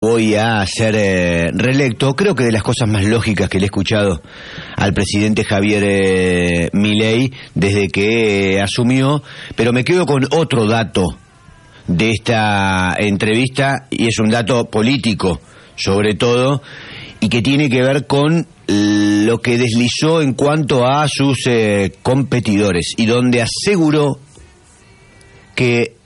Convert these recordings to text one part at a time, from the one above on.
voy a ser reelecto. Creo que de las cosas más lógicas que le he escuchado al presidente Javier Milei desde que asumió, pero me quedo con otro dato de esta entrevista, y es un dato político sobre todo, y que tiene que ver con lo que deslizó en cuanto a sus competidores, y donde aseguró que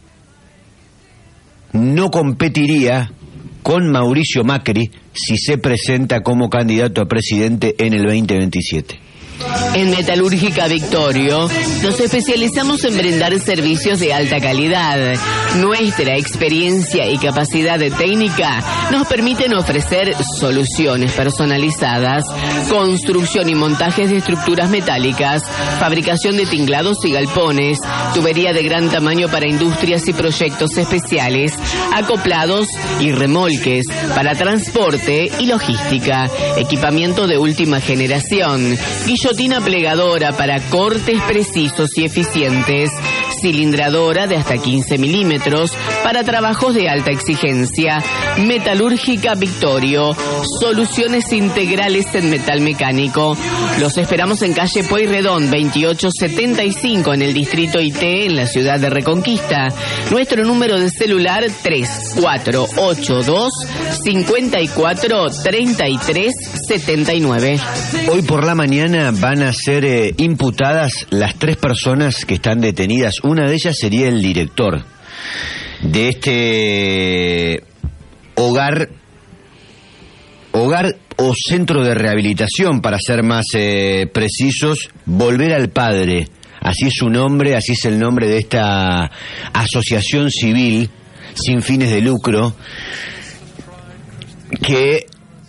no competiría con Mauricio Macri si se presenta como candidato a presidente en el 2027. En Metalúrgica Victorio nos especializamos en brindar servicios de alta calidad. Nuestra experiencia y capacidad técnica nos permiten ofrecer soluciones personalizadas, construcción y montajes de estructuras metálicas, fabricación de tinglados y galpones, tubería de gran tamaño para industrias y proyectos especiales, acoplados y remolques para transporte y logística, equipamiento de última generación, guillotina plegadora para cortes precisos y eficientes, cilindradora de hasta 15 milímetros para trabajos de alta exigencia. Metalúrgica Victorio, soluciones integrales en metal mecánico. Los esperamos en calle Pueyrredón 2875 en el distrito IT en la ciudad de Reconquista. Nuestro número de celular 3482 54 33 79. Hoy por la mañana van a ser imputadas las 3 personas que están detenidas. Una de ellas sería el director de este hogar o centro de rehabilitación, para ser más precisos, Volver al Padre. Así es su nombre, así es el nombre de esta asociación civil sin fines de lucro que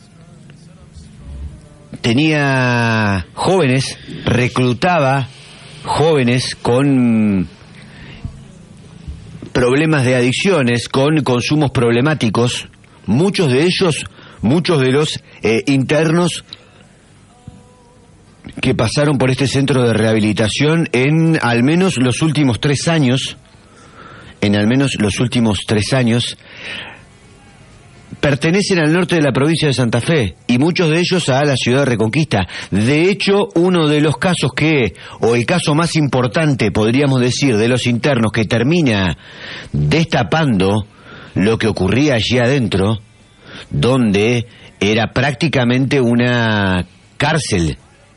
tenía jóvenes, reclutaba jóvenes con problemas de adicciones, con consumos problemáticos. Muchos de los internos que pasaron por este centro de rehabilitación en al menos los últimos 3 años, pertenecen al norte de la provincia de Santa Fe, y muchos de ellos a la ciudad de Reconquista. De hecho, uno de los casos o el caso más importante, podríamos decir, de los internos, que termina destapando lo que ocurría allí adentro, donde era prácticamente una cárcel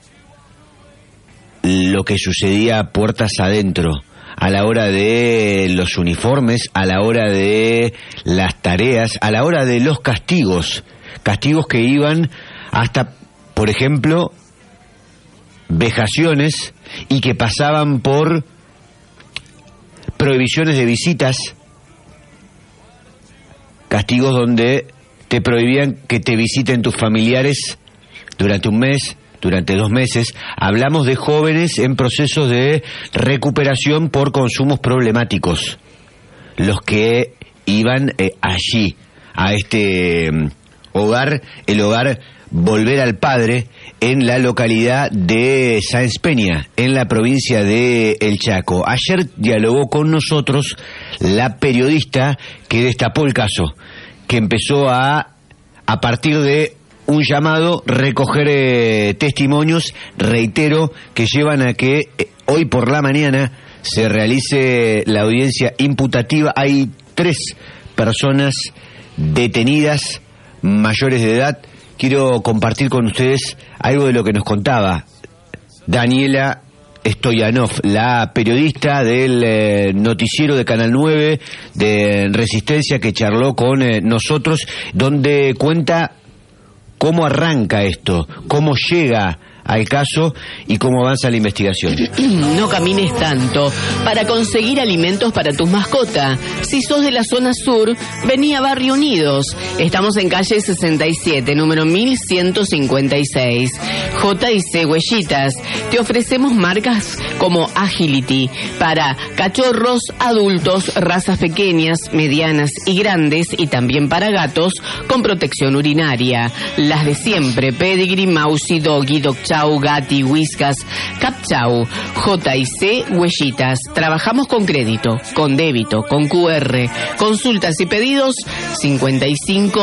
lo que sucedía puertas adentro, a la hora de los uniformes, a la hora de las tareas, a la hora de los castigos que iban hasta, por ejemplo, vejaciones, y que pasaban por prohibiciones de visitas, castigos donde te prohibían que te visiten tus familiares durante un mes, durante 2 meses. Hablamos de jóvenes en procesos de recuperación por consumos problemáticos, los que iban allí, a este hogar, el hogar Volver al Padre, en la localidad de Sáenz Peña, en la provincia de El Chaco. Ayer dialogó con nosotros la periodista que destapó el caso, que empezó a partir de un llamado, recoger testimonios, reitero, que llevan a que hoy por la mañana se realice la audiencia imputativa. Hay 3 personas detenidas, mayores de edad. Quiero compartir con ustedes algo de lo que nos contaba Daniela Stoyanov, la periodista del noticiero de Canal 9 de Resistencia, que charló con nosotros, donde cuenta cómo arranca esto, cómo llega al caso y cómo avanza la investigación. No camines tanto para conseguir alimentos para tus mascotas. Si sos de la zona sur, vení a Barrio Unidos. Estamos en calle 67, número 1156. J&C Huellitas. Te ofrecemos marcas como Agility para cachorros, adultos, razas pequeñas, medianas y grandes, y también para gatos con protección urinaria. Las de siempre: Pedigree, Mousy, Doggy, Dog Chow, Gatti, Whiskas, Capchau. J&C Huellitas. Trabajamos con crédito, con débito, con QR. Consultas y pedidos 55